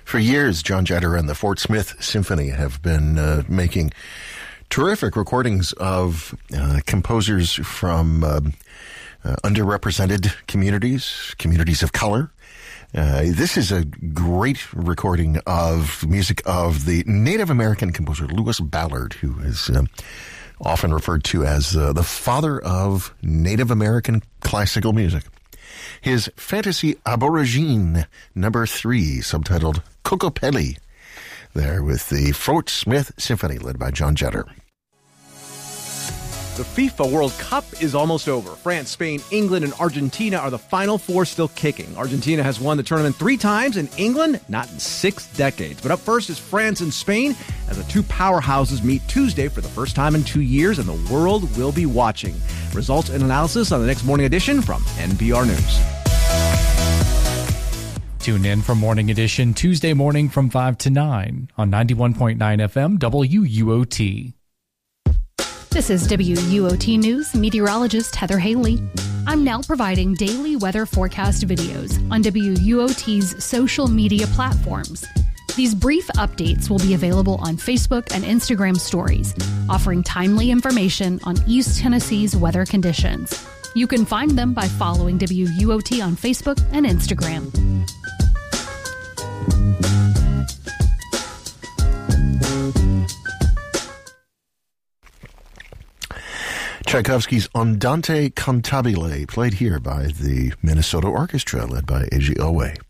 For years, John Jetter and the Fort Smith Symphony have been making terrific recordings of composers from underrepresented communities of color. This is a great recording of music of the Native American composer Lewis Ballard, who is often referred to as the father of Native American classical music. His Fantasy Aborigine number 3, subtitled Kokopelli, there with the Fort Smith Symphony led by John Jetter. The FIFA World Cup is almost over. France, Spain, England, and Argentina are the final four still kicking. Argentina has won the tournament 3 times, and England not in 6 decades. But up first is France and Spain, as the two powerhouses meet Tuesday for the first time in 2 years, and the world will be watching. Results and analysis on the next Morning Edition from NPR News. Tune in for Morning Edition Tuesday morning from 5 to 9 on 91.9 FM WUOT. This is WUOT News meteorologist Heather Haley. I'm now providing daily weather forecast videos on WUOT's social media platforms. These brief updates will be available on Facebook and Instagram stories, offering timely information on East Tennessee's weather conditions. You can find them by following WUOT on Facebook and Instagram. Tchaikovsky's Andante Cantabile, played here by the Minnesota Orchestra, led by Eiji Owe.